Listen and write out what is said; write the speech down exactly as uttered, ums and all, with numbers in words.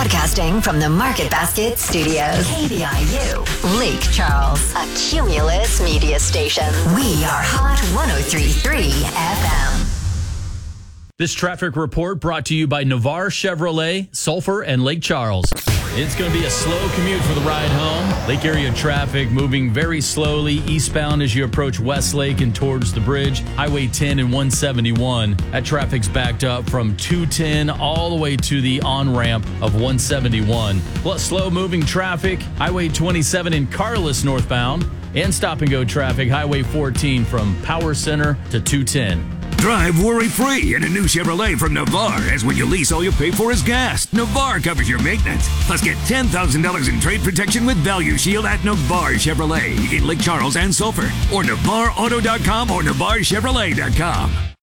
Broadcasting from the Market Basket Studios. K B I U, Lake Charles, a Cumulus media station. We are Hot one oh three point three F M. This traffic report brought to you by Navarre Chevrolet, Sulphur, and Lake Charles. It's going to be a slow commute for the ride home. Lake area traffic moving very slowly eastbound as you approach Westlake and towards the bridge. Highway ten and one seventy-one. That traffic's backed up from two ten all the way to the on-ramp of one seventy-one. Plus slow moving traffic. Highway twenty-seven in Carless northbound. And stop-and-go traffic. Highway fourteen from Power Center to two ten. Drive worry-free in a new Chevrolet from Navarre, as when you lease, all you pay for is gas. Navarre covers your maintenance. Plus, get ten thousand dollars in trade protection with Value Shield at Navarre Chevrolet in Lake Charles and Sulphur, or Navarre Auto dot com or Navarre Chevrolet dot com.